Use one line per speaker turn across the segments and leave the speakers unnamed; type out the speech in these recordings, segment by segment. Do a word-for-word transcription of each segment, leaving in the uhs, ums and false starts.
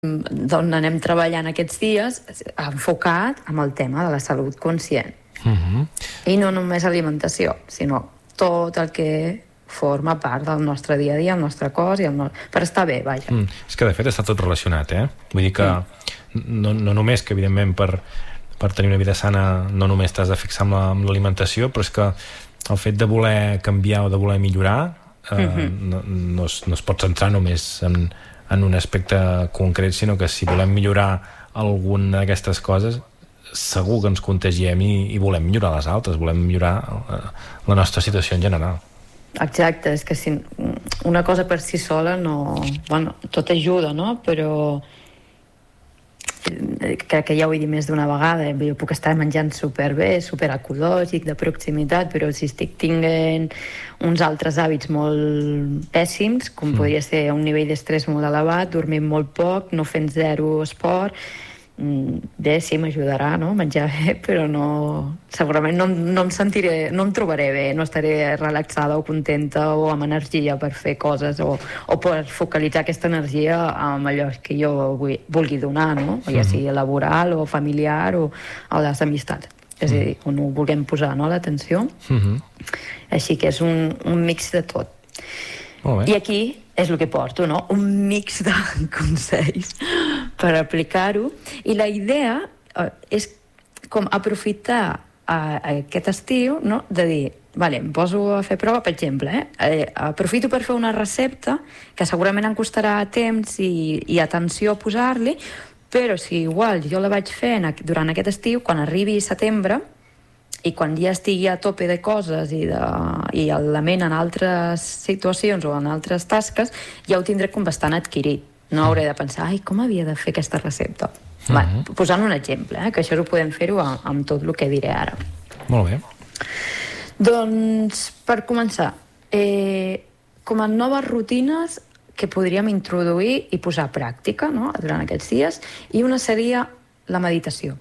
d'on anem treballant aquests dies, enfocat amb el tema de la salut conscient.
Uh-huh.
I no només alimentació, sinó tot el que forma part del nostre dia a dia, el nostre cos, i el no... per estar bé, vaja.
Mm, és que de fet està tot relacionat, eh? Vull dir que mm. no, no només que evidentment per, per tenir una vida sana no només t'has de fixar amb, la, amb l'alimentació, però és que el fet de voler canviar o de voler millorar eh, mm-hmm. no, no, es, no es pot centrar només en, en un aspecte concret, sinó que si volem millorar alguna d'aquestes coses segur que ens contagiem i, i volem millorar les altres, volem millorar eh, la nostra situació en general.
Exacte, és que si una cosa per si sola no... Bueno, tot ajuda, no? Però crec que ja ho he dit més d'una vegada, jo puc estar menjant superbé, superecològic, de proximitat, però si estic tinguent uns altres hàbits molt pèssims, com mm. podria ser un nivell d'estrès molt elevat, dormint molt poc, no fent zero esport, bé, sí, m'ajudarà, no?, menjar bé, però no... segurament no, no em sentiré, no em trobaré bé, no estaré relaxada o contenta o amb energia per fer coses o, o per focalitzar aquesta energia amb allò que jo vull, vulgui donar, no?, mm-hmm. ja sigui laboral o familiar o a les amistats. És a dir, on ho vulguem posar, no?, l'atenció. Mm-hmm. Així que és un, un mix de tot.
Molt bé.
I aquí és el que porto, no?, un mix de consells per aplicar-ho, i la idea eh, és com aprofitar eh, aquest estiu, no?, de dir, vale, em poso a fer prova, per exemple, eh? Eh, aprofito per fer una recepta que segurament em costarà temps i, i atenció a posar-li, però si igual jo la vaig fent durant aquest estiu, quan arribi setembre i quan ja estigui a tope de coses i, de, i la ment en altres situacions o en altres tasques, ja ho tindré com bastant adquirit. No hauré de pensar, ai, com havia de fer aquesta recepta? Uh-huh. Va, posant un exemple, eh, que això ho podem fer-ho amb, amb tot el que diré ara.
Molt bé.
Doncs, per començar, eh, com a noves rutines que podríem introduir i posar a pràctica, no?, durant aquests dies, i una seria la meditació.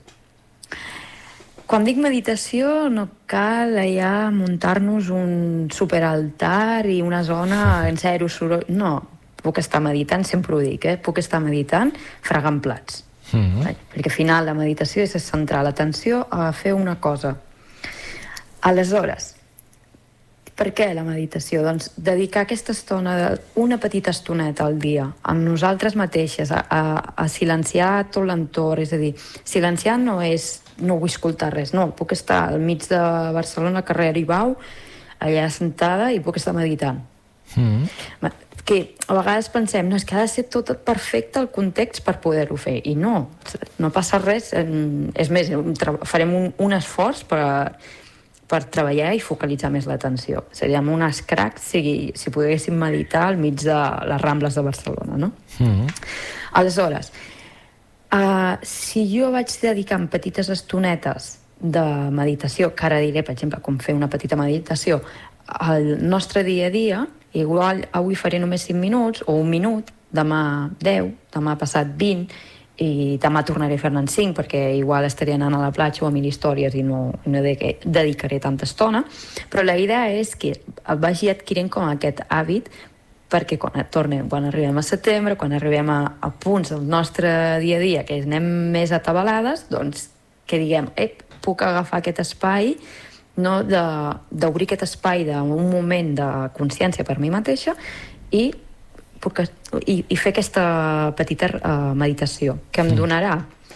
Quan dic meditació no cal ja muntar-nos un superaltar i una zona en zero soroll, no. Puc estar meditant, sempre ho dic, eh? Puc estar meditant fregant plats. Mm-hmm. Perquè al final la meditació és centrar l'atenció a fer una cosa. Aleshores, per què la meditació? Doncs dedicar aquesta estona, una petita estoneta al dia, amb nosaltres mateixes, a, a, a silenciar tot l'entorn. És a dir, silenciar no és no vull escoltar res, no, puc estar al mig de Barcelona, carrer Aribau, allà sentada, i puc estar meditant. Mm-hmm. Que a vegades pensem, no, és que ha de ser tot perfecte el context per poder-ho fer, i no, no passa res. És més, farem un, un esforç per, per treballar i focalitzar més l'atenció. Seríem unes cracs si, si poguéssim meditar al mig de les Rambles de Barcelona, no? Mm-hmm. Aleshores, uh, si jo vaig dedicant petites estonetes de meditació, que ara diré, per exemple, com fer una petita meditació al nostre dia a dia, igual avui faré només cinc minuts o un minut, demà deu, demà passat vint, i demà tornaré a fer-ne cinc, perquè igual estaré anant a la platja o a mil històries i no, no dedicaré tanta estona. Però la idea és que vagi adquirint com aquest hàbit, perquè quan tornem, quan arribem a setembre, quan arribem a, a punts del nostre dia a dia, que anem més atabalades, doncs que diguem, ep, puc agafar aquest espai, no, d'obrir aquest espai d'un moment de consciència per mi mateixa i, puc, i, i fer aquesta petita uh, meditació que em donarà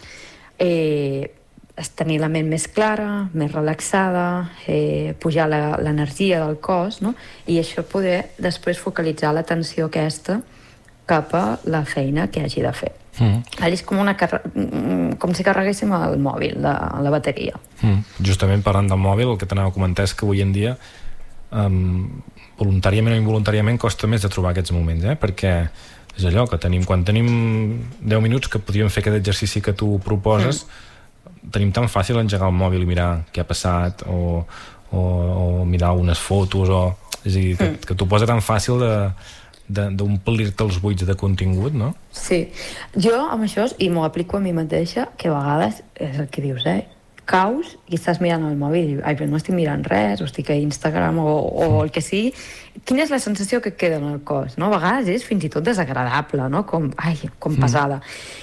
eh, tenir la ment més clara, més relaxada, eh, pujar la, l'energia del cos, no? I això poder després focalitzar l'atenció aquesta cap a la feina que hagi de fer. Mm. És com, una car... com si carreguéssim el mòbil, la, la bateria.
Mm. Justament parlant del mòbil, el que t'anava a comentar és que avui en dia um, voluntàriament o involuntàriament costa més de trobar aquests moments, eh? Perquè és allò que tenim, quan tenim deu minuts que podríem fer aquest exercici que tu proposes, mm. tenim tan fàcil engegar el mòbil i mirar què ha passat o, o, o mirar unes fotos o... és a dir, que, mm. que t'ho posa tan fàcil de d'omplir-te els buits de contingut, no?
Sí. Jo amb això, i m'ho aplico a mi mateixa, que a vegades és el que dius, eh? caus i estàs mirant el mòbil i ai, però no estic mirant res, o estic a Instagram o, o el que sigui. Quina és la sensació que queda en el cos, no? A vegades és fins i tot desagradable, no? Com, ai, com pesada.